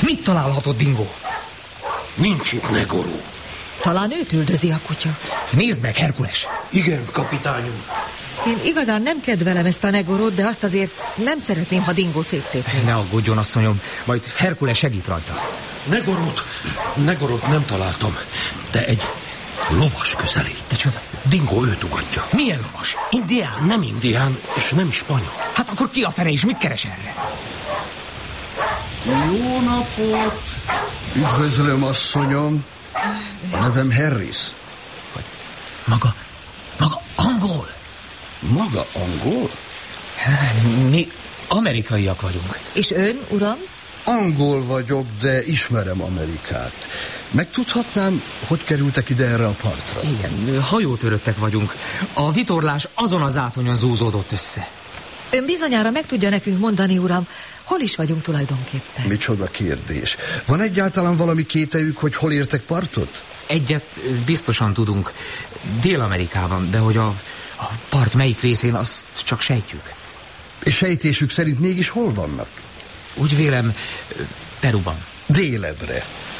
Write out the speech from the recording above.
Mit találhatott Dingo? Nincs itt Negoró. Talán őt üldözi a kutya. Nézd meg, Herkules! Igen, kapitányom. Én igazán nem kedvelem ezt a Negorót, de azt azért nem szeretném, ha Dingo széttépné. Ne aggódjon, asszonyom, majd Herkules segít rajta. Negorot nem találtam, de egy lovas közelít. Micsoda? Dingo őt ugatja. Milyen lovas? Indián? Nem indián, és nem is spanyol. Hát akkor ki a fene is? Mit keres erre? Jó napot! Üdvözlöm, asszonyom. A nevem Harris. Maga angol? Maga angol? Mi amerikaiak vagyunk. És ön, uram? Angol vagyok, de ismerem Amerikát. Megtudhatnám, hogy kerültek ide erre a partra? Igen, hajótöröttek vagyunk. A vitorlás azon az átonyon zúzódott össze. Ön bizonyára meg tudja nekünk mondani, uram, hol is vagyunk tulajdonképpen? Micsoda kérdés. Van egyáltalán valami kételjük, hogy hol értek partot? Egyet biztosan tudunk. Dél-Amerikában, de hogy a part melyik részén, azt csak sejtjük. És sejtésük szerint mégis hol vannak? Úgy vélem, Peruban. Délebre.